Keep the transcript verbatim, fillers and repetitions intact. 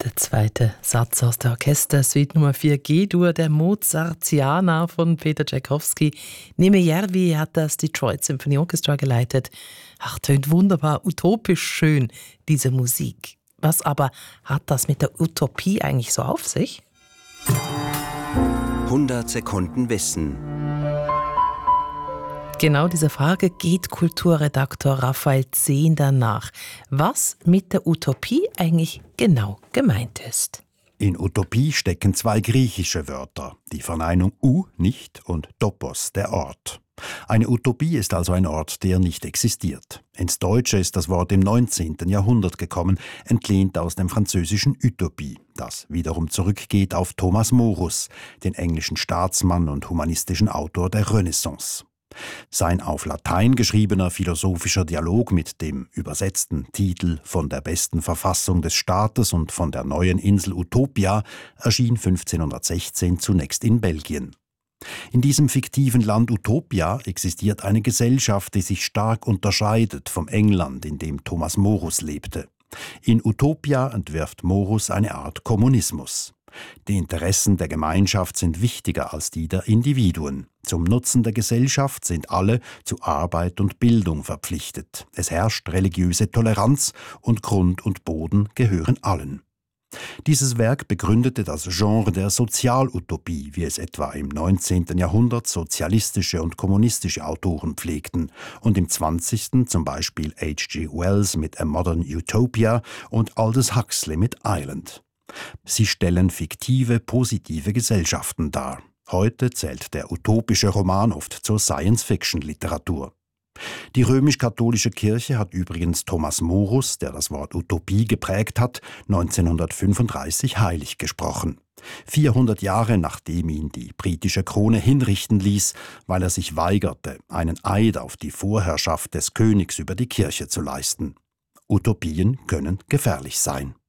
Der zweite Satz aus der Orchestersuite Nummer vier G-Dur, der Mozartiana von Peter Tschaikowski. Neme Järvi hat das Detroit Symphony Orchestra geleitet. Ach, tönt wunderbar, utopisch schön, diese Musik. Was aber hat das mit der Utopie eigentlich so auf sich? hundert Sekunden Wissen. Genau diese Frage geht Kulturredaktor Raphael Zehn danach. Was mit der Utopie eigentlich genau gemeint ist. In Utopie stecken zwei griechische Wörter, die Verneinung u, nicht, und topos, der Ort. Eine Utopie ist also ein Ort, der nicht existiert. Ins Deutsche ist das Wort im neunzehnten Jahrhundert gekommen, entlehnt aus dem französischen Utopie, das wiederum zurückgeht auf Thomas Morus, den englischen Staatsmann und humanistischen Autor der Renaissance. Sein auf Latein geschriebener philosophischer Dialog mit dem übersetzten Titel »Von der besten Verfassung des Staates und von der neuen Insel Utopia« erschien fünfzehnhundertsechzehn zunächst in Belgien. In diesem fiktiven Land Utopia existiert eine Gesellschaft, die sich stark unterscheidet vom England, in dem Thomas Morus lebte. In Utopia entwirft Morus eine Art Kommunismus. Die Interessen der Gemeinschaft sind wichtiger als die der Individuen. Zum Nutzen der Gesellschaft sind alle zu Arbeit und Bildung verpflichtet. Es herrscht religiöse Toleranz und Grund und Boden gehören allen. Dieses Werk begründete das Genre der Sozialutopie, wie es etwa im neunzehnten Jahrhundert sozialistische und kommunistische Autoren pflegten und im zwanzigsten zum Beispiel H G Wells mit A Modern Utopia und Aldous Huxley mit Island. Sie stellen fiktive, positive Gesellschaften dar. Heute zählt der utopische Roman oft zur Science-Fiction-Literatur. Die römisch-katholische Kirche hat übrigens Thomas Morus, der das Wort Utopie geprägt hat, neunzehnhundertfünfunddreißig heilig gesprochen. vierhundert Jahre nachdem ihn die britische Krone hinrichten ließ, weil er sich weigerte, einen Eid auf die Vorherrschaft des Königs über die Kirche zu leisten. Utopien können gefährlich sein.